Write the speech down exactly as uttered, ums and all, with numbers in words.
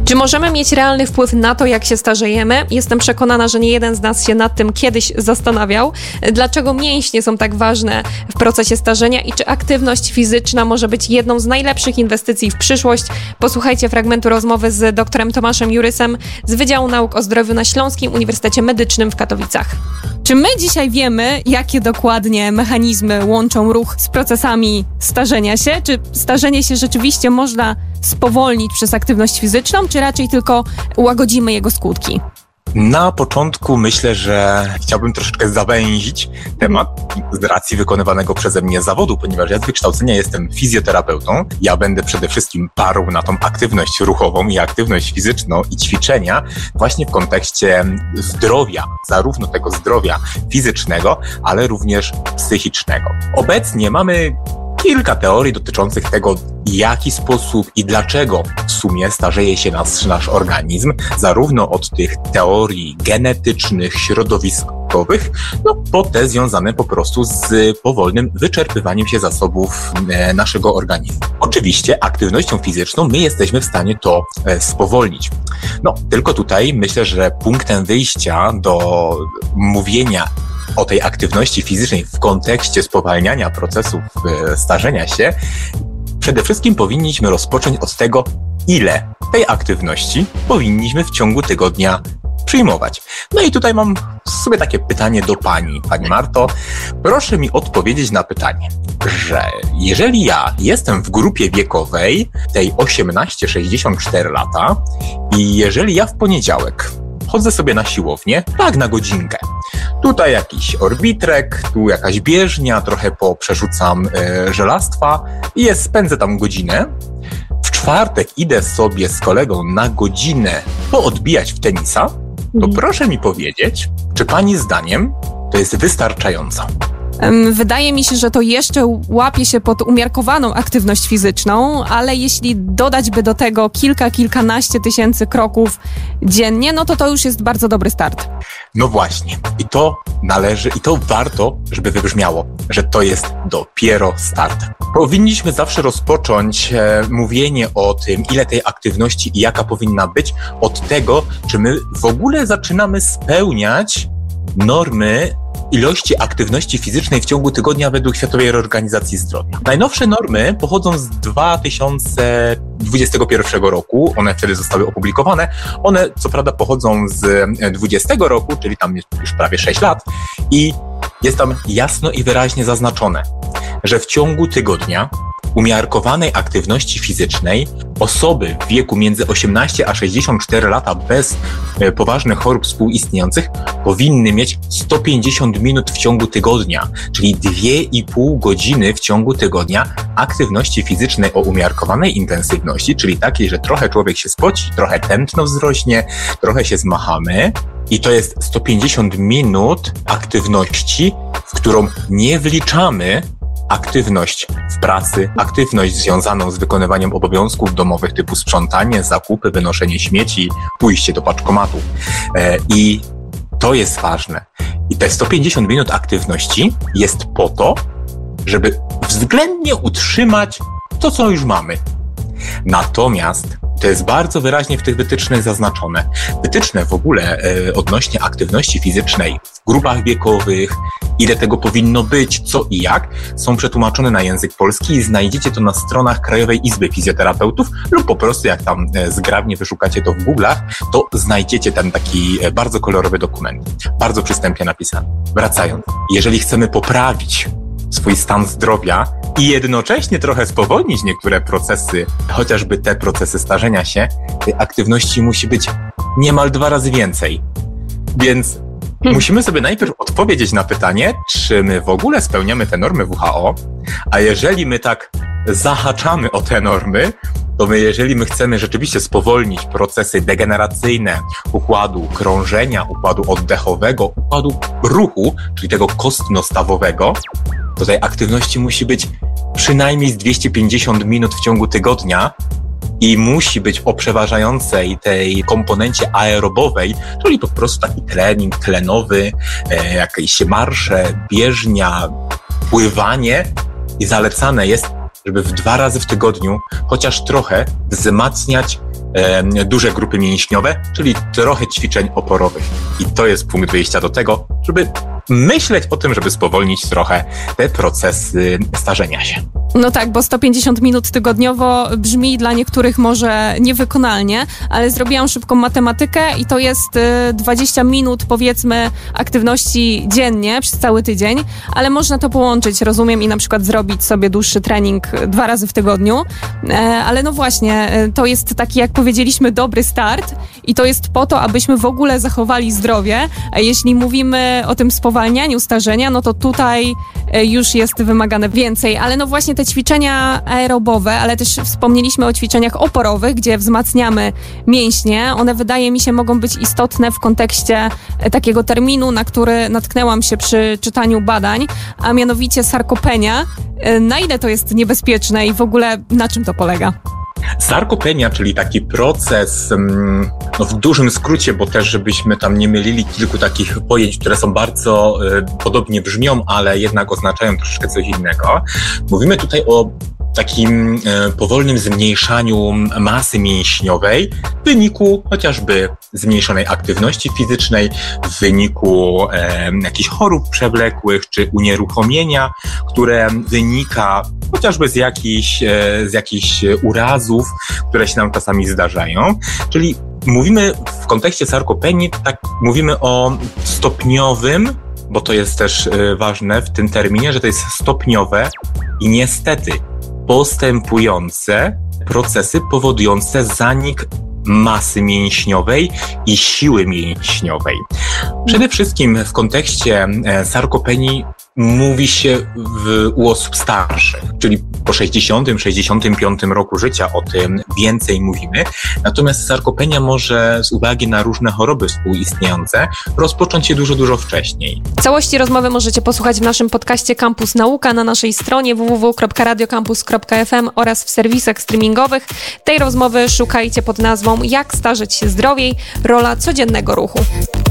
Czy możemy mieć realny wpływ na to, jak się starzejemy? Jestem przekonana, że nie jeden z nas się nad tym kiedyś zastanawiał. Dlaczego mięśnie są tak ważne w procesie starzenia i czy aktywność fizyczna może być jedną z najlepszych inwestycji w przyszłość? Posłuchajcie fragmentu rozmowy z doktorem Tomaszem Jurysem z Wydziału Nauk o Zdrowiu na Śląskim Uniwersytecie Medycznym w Katowicach. Czy my dzisiaj wiemy, jakie dokładnie mechanizmy łączą ruch z procesami starzenia się? Czy starzenie się rzeczywiście można spowolnić przez aktywność fizyczną, czy raczej tylko łagodzimy jego skutki? Na początku myślę, że chciałbym troszeczkę zawęzić temat z racji wykonywanego przeze mnie zawodu, ponieważ ja z wykształcenia jestem fizjoterapeutą. Ja będę przede wszystkim parł na tą aktywność ruchową i aktywność fizyczną i ćwiczenia właśnie w kontekście zdrowia, zarówno tego zdrowia fizycznego, ale również psychicznego. Obecnie mamy kilka teorii dotyczących tego, w jaki sposób i dlaczego w sumie starzeje się nasz, nasz organizm, zarówno od tych teorii genetycznych, środowiskowych, no po te związane po prostu z powolnym wyczerpywaniem się zasobów e, naszego organizmu. Oczywiście aktywnością fizyczną my jesteśmy w stanie to e, spowolnić. No, tylko tutaj myślę, że punktem wyjścia do mówienia o tej aktywności fizycznej w kontekście spowalniania procesów starzenia się, przede wszystkim powinniśmy rozpocząć od tego, ile tej aktywności powinniśmy w ciągu tygodnia przyjmować. No i tutaj mam sobie takie pytanie do Pani. Pani Marto, proszę mi odpowiedzieć na pytanie, że jeżeli ja jestem w grupie wiekowej tej osiemnaście sześćdziesiąt cztery lata i jeżeli ja w poniedziałek chodzę sobie na siłownię, tak na godzinkę. Tutaj jakiś orbitrek, tu jakaś bieżnia, trochę poprzerzucam e, żelastwa i jest, spędzę tam godzinę. W czwartek idę sobie z kolegą na godzinę poodbijać w tenisa, to mm. proszę mi powiedzieć, czy Pani zdaniem to jest wystarczająco? Wydaje mi się, że to jeszcze łapie się pod umiarkowaną aktywność fizyczną, ale jeśli dodać by do tego kilka, kilkanaście tysięcy kroków dziennie, no to to już jest bardzo dobry start. No właśnie. I to należy, i to warto, żeby wybrzmiało, że to jest dopiero start. Powinniśmy zawsze rozpocząć e, mówienie o tym, ile tej aktywności i jaka powinna być, od tego, czy my w ogóle zaczynamy spełniać normy ilości aktywności fizycznej w ciągu tygodnia według Światowej Organizacji Zdrowia. Najnowsze normy pochodzą z dwa tysiące dwudziestego pierwszego roku, one wtedy zostały opublikowane. One co prawda pochodzą z dwudziestego roku, czyli tam jest już prawie sześć lat i jest tam jasno i wyraźnie zaznaczone, że w ciągu tygodnia umiarkowanej aktywności fizycznej osoby w wieku między osiemnaście a sześćdziesiąt cztery lata bez e, poważnych chorób współistniejących powinny mieć sto pięćdziesiąt minut w ciągu tygodnia, czyli dwie i pół godziny w ciągu tygodnia aktywności fizycznej o umiarkowanej intensywności, czyli takiej, że trochę człowiek się spoci, trochę tętno wzrośnie, trochę się zmachamy. I to jest sto pięćdziesiąt minut aktywności, w którą nie wliczamy aktywność w pracy, aktywność związaną z wykonywaniem obowiązków domowych typu sprzątanie, zakupy, wynoszenie śmieci, pójście do paczkomatu. I to jest ważne. I te sto pięćdziesiąt minut aktywności jest po to, żeby względnie utrzymać to, co już mamy. Natomiast to jest bardzo wyraźnie w tych wytycznych zaznaczone. Wytyczne w ogóle e, odnośnie aktywności fizycznej w grupach wiekowych, ile tego powinno być, co i jak, są przetłumaczone na język polski i znajdziecie to na stronach Krajowej Izby Fizjoterapeutów lub po prostu jak tam e, zgrabnie wyszukacie to w Google'ach, to znajdziecie ten taki e, bardzo kolorowy dokument, bardzo przystępnie napisany. Wracając, jeżeli chcemy poprawić swój stan zdrowia i jednocześnie trochę spowolnić niektóre procesy, chociażby te procesy starzenia się, tej aktywności musi być niemal dwa razy więcej. Więc hmm. musimy sobie najpierw odpowiedzieć na pytanie, czy my w ogóle spełniamy te normy W H O, a jeżeli my tak zahaczamy o te normy, to my, jeżeli my chcemy rzeczywiście spowolnić procesy degeneracyjne układu krążenia, układu oddechowego, układu ruchu, czyli tego kostno-stawowego, to tej aktywności musi być przynajmniej z dwieście pięćdziesiąt minut w ciągu tygodnia i musi być o przeważającej tej komponencie aerobowej, czyli po prostu taki trening tlenowy, e, jakieś marsze, bieżnia, pływanie i zalecane jest żeby w dwa razy w tygodniu chociaż trochę wzmacniać e, duże grupy mięśniowe, czyli trochę ćwiczeń oporowych. I to jest punkt wyjścia do tego, żeby myśleć o tym, żeby spowolnić trochę te procesy starzenia się. No tak, bo sto pięćdziesiąt minut tygodniowo brzmi dla niektórych może niewykonalnie, ale zrobiłam szybką matematykę i to jest dwadzieścia minut, powiedzmy, aktywności dziennie przez cały tydzień, ale można to połączyć, rozumiem, i na przykład zrobić sobie dłuższy trening dwa razy w tygodniu. Ale no właśnie, to jest taki, jak powiedzieliśmy, dobry start i to jest po to, abyśmy w ogóle zachowali zdrowie. A jeśli mówimy o tym spowalnianiu starzenia, no to tutaj już jest wymagane więcej, ale no właśnie te ćwiczenia aerobowe, ale też wspomnieliśmy o ćwiczeniach oporowych, gdzie wzmacniamy mięśnie. One, wydaje mi się, mogą być istotne w kontekście takiego terminu, na który natknęłam się przy czytaniu badań, a mianowicie sarkopenia. Na ile to jest niebezpieczne i w ogóle na czym to polega? Sarkopenia, czyli taki proces, no w dużym skrócie, bo też żebyśmy tam nie mylili kilku takich pojęć, które są bardzo y, podobnie brzmią, ale jednak oznaczają troszeczkę coś innego. Mówimy tutaj o takim y, powolnym zmniejszaniu masy mięśniowej w wyniku chociażby zmniejszonej aktywności fizycznej, w wyniku y, jakichś chorób przewlekłych czy unieruchomienia, które wynika chociażby z jakichś, z jakichś urazów, które się nam czasami zdarzają. Czyli mówimy w kontekście sarkopenii, tak mówimy o stopniowym, bo to jest też ważne w tym terminie, że to jest stopniowe i niestety postępujące procesy powodujące zanik masy mięśniowej i siły mięśniowej. Przede wszystkim w kontekście sarkopenii mówi się w, u osób starszych, czyli po sześćdziesiątym, sześćdziesiątym piątym roku życia o tym więcej mówimy. Natomiast sarkopenia może z uwagi na różne choroby współistniejące rozpocząć się dużo, dużo wcześniej. Całości rozmowy możecie posłuchać w naszym podcaście Campus Nauka na naszej stronie w w w kropka radiocampus kropka f m oraz w serwisach streamingowych. Tej rozmowy szukajcie pod nazwą Jak starzeć się zdrowiej? Rola codziennego ruchu.